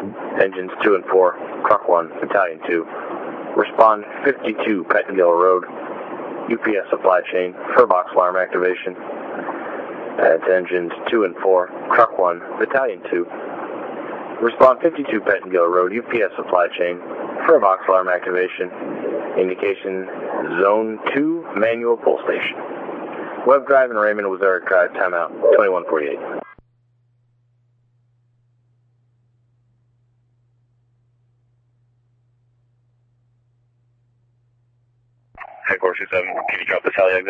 Engines 2 and 4, Truck 1, Battalion 2. Respond 52 Pettingill Road, UPS supply chain, Furbox alarm activation. That's engines 2 and 4, Truck 1, Battalion 2. Respond 52 Pettingill Road, UPS supply chain, Furbox alarm activation. Indication Zone 2, manual pull station. Webb Drive and Raymond Wazurek Drive, timeout, 2148. Headquarters 27, can you drop this heli exit?